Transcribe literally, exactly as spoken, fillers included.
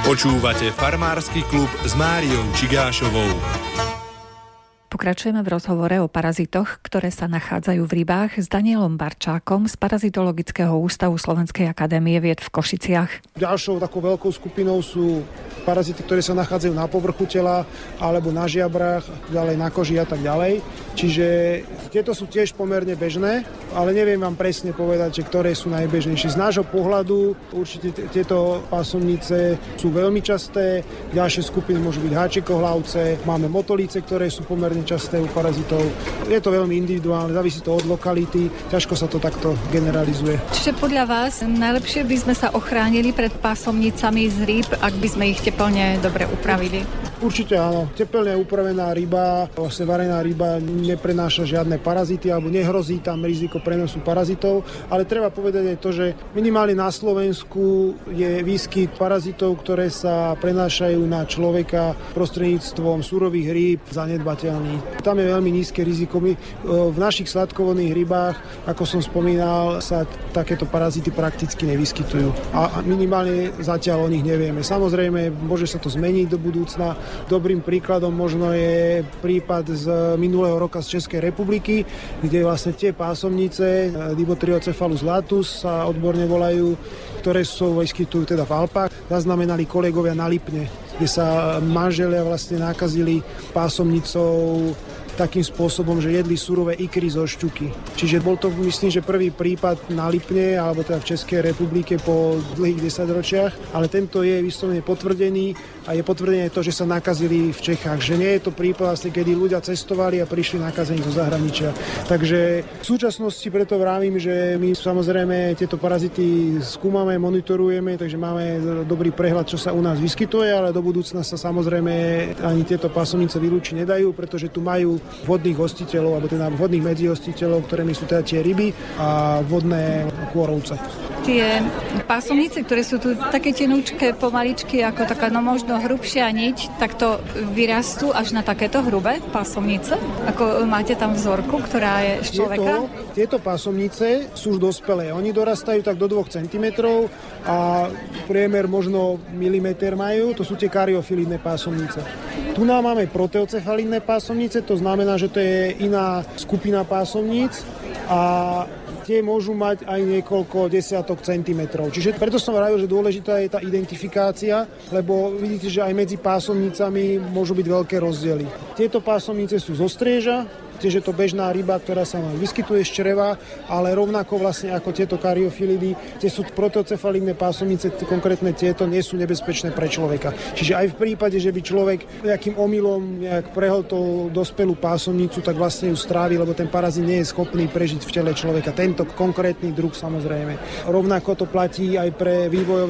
Počúvate Farmársky klub s Máriou Čigášovou. Pokračujeme v rozhovore o parazitoch, ktoré sa nachádzajú v rybách s Danielom Barčákom z Parazitologického ústavu Slovenskej akadémie vied v Košiciach. Ďalšou takou veľkou skupinou sú parazity, ktoré sa nachádzajú na povrchu tela alebo na žiabrach, ďalej na koži a tak ďalej. Čiže tieto sú tiež pomerne bežné, ale neviem vám presne povedať, že ktoré sú najbežnejšie. Z nášho pohľadu určite tieto pásomnice sú veľmi časté, ďalšie skupiny môžu byť háčikohlavce, máme motolíce, ktoré sú pomerne časté u parazitov. Je to veľmi individuálne, závisí to od lokality, ťažko sa to takto generalizuje. Čiže podľa vás najlepšie by sme sa ochránili pred pásomnicami z rýb, ak by sme ich teplne dobre upravili? Určite áno. Teplne upravená ryba, vlastne varená ryba neprenáša žiadne parazity alebo nehrozí tam riziko prenosu parazitov, ale treba povedať aj to, že minimálne na Slovensku je výskyt parazitov, ktoré sa prenášajú na človeka prostredníctvom surových rýb zanedbateľný. Tam je veľmi nízke riziko. My v našich sladkovodných rybách, ako som spomínal, sa takéto parazity prakticky nevyskytujú. A minimálne zatiaľ o nich nevieme. Samozrejme, môže sa to zmeniť do budúcna. Dobrým príkladom možno je prípad z minulého roka z Českej republiky, kde vlastne tie pásomnice Dibotriocephalus latus sa odborne volajú, ktoré sú vyskytujú teda v Alpách, zaznamenali kolegovia na Lipne, kde sa manželia vlastne nakazili pásomnicou takým spôsobom, že jedli surové ikry zo šťuky. Čiže bol to, myslím, že prvý prípad na Lipne, alebo teda v Českej republike po dlhých desaťročiach, ale tento je vyslovene potvrdený a je potvrdené to, že sa nakazili v Čechách. Že nie je to prípad, vlastne, kedy ľudia cestovali a prišli nakazení zo zahraničia. Takže v súčasnosti preto vravím, že my samozrejme tieto parazity skúmame, monitorujeme, takže máme dobrý prehľad, čo sa u nás vyskytuje, ale do budúcna sa samozrejme ani tieto pásomnice vylúčiť nedajú, pretože tu majú vodných hostiteľov, alebo teda vodných medzihostiteľov, ktorými sú teda tie ryby a vodné kôrovce. Tie pásomnice, ktoré sú tu také tenúčké, pomaličky, ako taká no možno hrubšia niť, tak to vyrastú až na takéto hrubé pásomnice? Ako máte tam vzorku, ktorá je z človeka? Tieto, tieto pásomnice sú už dospelé. Oni dorastajú tak do dvoch centimetrov a priemer možno milimeter majú. To sú tie kariofilidné pásomnice. Tu nám máme proteocefalidné pásomnice, to znamená, že to je iná skupina pásomníc a tie môžu mať aj niekoľko desiatok centimetrov. Čiže preto som vravil, že dôležitá je tá identifikácia, lebo vidíte, že aj medzi pásomnicami môžu byť veľké rozdiely. Tieto pásomnice sú zo strieža, tiež je to bežná ryba, ktorá sa vyskytuje z čreva, ale rovnako vlastne ako tieto kariofilidy, tie sú proteocefalidné pásomnice, konkrétne tieto nie sú nebezpečné pre človeka. Čiže aj v prípade, že by človek nejakým omylom nejak prehltol dospelú pásomnicu, tak vlastne ju strávi, lebo ten parazit nie je schopný prežiť v tele človeka. Tento konkrétny druh samozrejme. Rovnako to platí aj pre vývojové